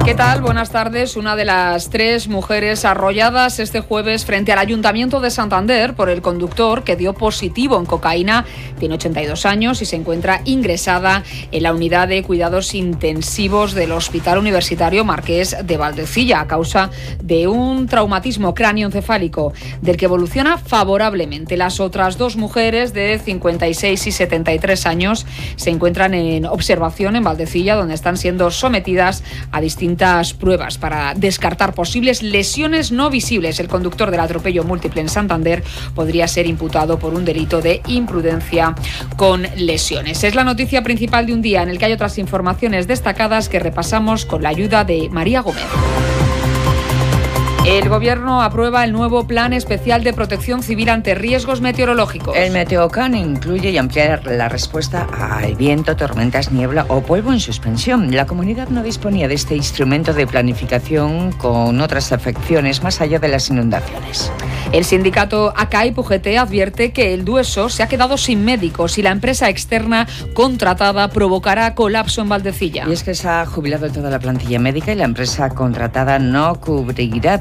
¿Qué tal? Buenas tardes. Una de las 3 mujeres arrolladas este jueves frente al Ayuntamiento de Santander por el conductor que dio positivo en cocaína tiene 82 años y se encuentra ingresada en la unidad de cuidados intensivos del Hospital Universitario Marqués de Valdecilla a causa de un traumatismo cráneoencefálico del que evoluciona favorablemente. Las otras 2 mujeres de 56 y 73 años se encuentran en observación en Valdecilla, donde están siendo sometidas a distintas pruebas para descartar posibles lesiones no visibles. El conductor del atropello múltiple en Santander podría ser imputado por un delito de imprudencia con lesiones. Es la noticia principal de un día en el que hay otras informaciones destacadas que repasamos con la ayuda de María Gómez. El Gobierno aprueba el nuevo Plan Especial de Protección Civil ante riesgos meteorológicos. El Meteocan incluye y ampliar la respuesta al viento, tormentas, niebla o polvo en suspensión. La comunidad no disponía de este instrumento de planificación con otras afecciones más allá de las inundaciones. El sindicato ACAIP-UGT advierte que el Dueso se ha quedado sin médicos y la empresa externa contratada provocará colapso en Valdecilla. Y es que se ha jubilado toda la plantilla médica y la empresa contratada no cubrirá